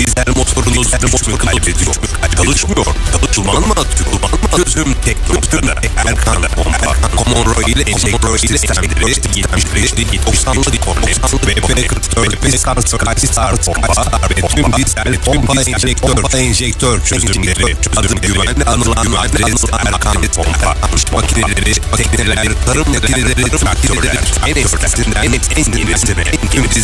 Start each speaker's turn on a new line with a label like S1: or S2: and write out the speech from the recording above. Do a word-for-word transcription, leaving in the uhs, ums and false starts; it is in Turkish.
S1: Dizel motorunuz motor kaybediyor. Çalışmıyor. Duman mı atıyor? Duman mı atıyor? Çözüm teknolojide Erkan Pompa. Komoro ile enjektör sistemleri yetmişleri doksanlı doksanlı ve kırk dört ve karşı karşı sart pompa ve tüm dizel pompa enjektör enjektör çözümleri adım güvenli anılan adres Erkan Pompa. Makineleri, tekneler, tarım makineleri, traktörler en eskisinden en en yenisine en